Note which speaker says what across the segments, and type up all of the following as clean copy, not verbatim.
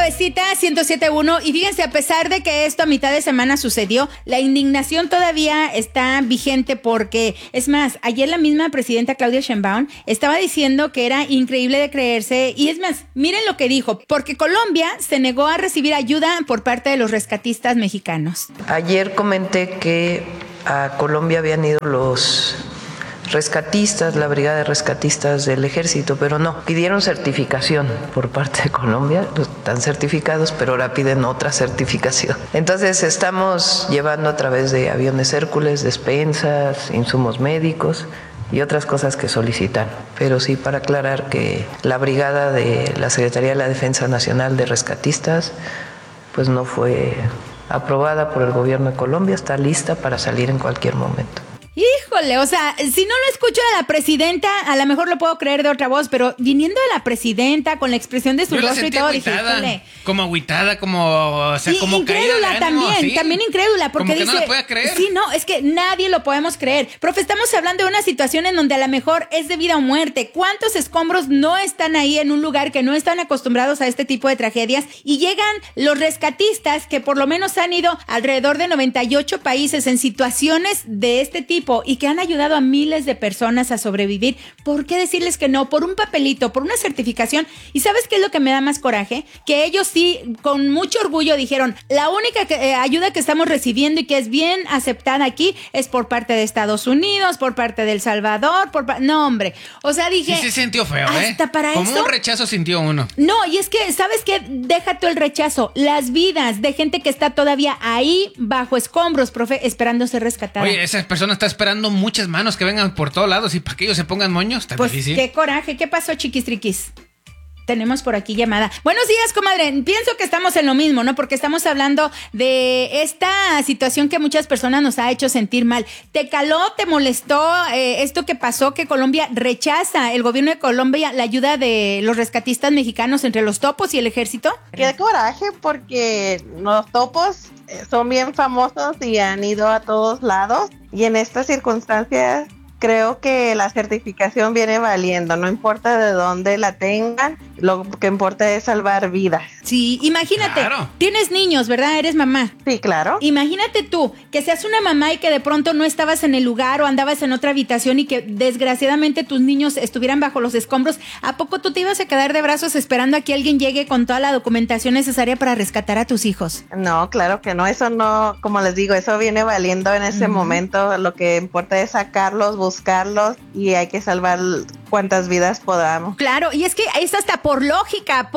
Speaker 1: Suavecita 107.1 y fíjense, a pesar de que esto a mitad de semana sucedió, la indignación todavía está vigente porque, es más, ayer la misma presidenta Claudia Sheinbaum estaba diciendo que era increíble de creerse y es más, miren lo que dijo, porque Colombia se negó a recibir ayuda por parte de los rescatistas mexicanos.
Speaker 2: Ayer comenté que a Colombia habían ido los rescatistas, la brigada de rescatistas del ejército, pero no, pidieron certificación por parte de Colombia, están certificados, pero ahora piden otra certificación. Entonces estamos llevando a través de aviones Hércules, despensas, insumos médicos y otras cosas que solicitan. Pero sí, para aclarar que la brigada de la Secretaría de la Defensa Nacional de Rescatistas pues no fue aprobada por el gobierno de Colombia, está lista para salir en cualquier momento.
Speaker 1: Híjole, o sea, si no lo escucho de la presidenta, a lo mejor lo puedo creer de otra voz, pero viniendo de la presidenta, con la expresión de su rostro y todo,
Speaker 3: agüitada,
Speaker 1: dije, híjole.
Speaker 3: Como agüitada, como, o sea,
Speaker 1: y
Speaker 3: como
Speaker 1: incrédula
Speaker 3: caída de ánimo,
Speaker 1: también,
Speaker 3: ¿sí?
Speaker 1: también incrédula, porque
Speaker 3: como que
Speaker 1: dice,
Speaker 3: no la puede creer.
Speaker 1: Sí, no, es que nadie lo podemos creer. Profe, estamos hablando de una situación en donde a lo mejor es de vida o muerte. ¿Cuántos escombros no están ahí en un lugar que no están acostumbrados a este tipo de tragedias? Y llegan los rescatistas que por lo menos han ido alrededor de 98 países en situaciones de este tipo y que han ayudado a miles de personas a sobrevivir. ¿Por qué decirles que no? Por un papelito, por una certificación. ¿Y sabes qué es lo que me da más coraje? Que ellos sí, con mucho orgullo dijeron, la única ayuda que estamos recibiendo y que es bien aceptada aquí es por parte de Estados Unidos, por parte de El Salvador, no, hombre. O sea, dije...
Speaker 3: Sí se sintió feo,
Speaker 1: hasta para
Speaker 3: como
Speaker 1: eso.
Speaker 3: Un rechazo sintió uno.
Speaker 1: No, y es que, ¿sabes qué? Deja tú el rechazo. Las vidas de gente que está todavía ahí bajo escombros, profe, esperando ser rescatada.
Speaker 3: Oye, esa persona está esperando muchas manos que vengan por todos lados y para que ellos se pongan moños, está
Speaker 1: pues
Speaker 3: difícil.
Speaker 1: Qué coraje. ¿Qué pasó, chiquistriquis? Tenemos por aquí llamada. Buenos días, comadre. Pienso que estamos en lo mismo, ¿no? Porque estamos hablando de esta situación que muchas personas nos ha hecho sentir mal. ¿Te caló, te molestó esto que pasó, que Colombia rechaza, el gobierno de Colombia, la ayuda de los rescatistas mexicanos entre los topos y el ejército?
Speaker 4: Qué coraje, porque los topos son bien famosos y han ido a todos lados. Y en estas circunstancias creo que la certificación viene valiendo, no importa de dónde la tengan, lo que importa es salvar vidas.
Speaker 1: Sí, imagínate,
Speaker 3: claro.
Speaker 1: Tienes niños, ¿verdad? Eres mamá.
Speaker 4: Sí, claro.
Speaker 1: Imagínate tú, que seas una mamá y que de pronto no estabas en el lugar o andabas en otra habitación y que desgraciadamente tus niños estuvieran bajo los escombros. ¿A poco tú te ibas a quedar de brazos esperando a que alguien llegue con toda la documentación necesaria para rescatar a tus hijos?
Speaker 4: No, claro que no, eso no, como les digo, eso viene valiendo en ese momento. Lo que importa es sacarlos, buscarlos y hay que salvar cuantas vidas podamos.
Speaker 1: Claro, y es que es hasta por lógica,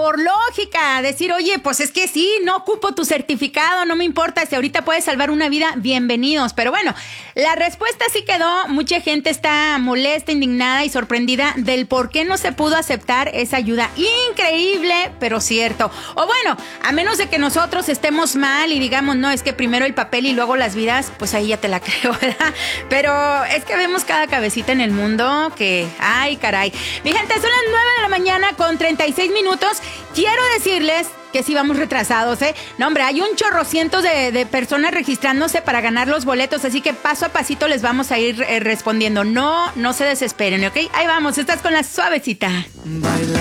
Speaker 1: decir, oye, pues es que sí, no ocupo tu certificado, no me importa, si ahorita puedes salvar una vida, bienvenidos. Pero bueno, la respuesta sí quedó, mucha gente está molesta, indignada y sorprendida del por qué no se pudo aceptar esa ayuda. Increíble, pero cierto. O bueno, a menos de que nosotros estemos mal y digamos, no, es que primero el papel y luego las vidas, pues ahí ya te la creo, ¿verdad? Pero es que vemos cada cabecita en el mundo que, ay, caray. Mi gente, son las 9 de la mañana con 36 minutos. Quiero decirles que sí vamos retrasados, ¿eh? No, hombre, hay un chorrocientos de personas registrándose para ganar los boletos, así que paso a pasito les vamos a ir respondiendo. No se desesperen, ¿ok? Ahí vamos, estás con la Suavecita.
Speaker 5: Baila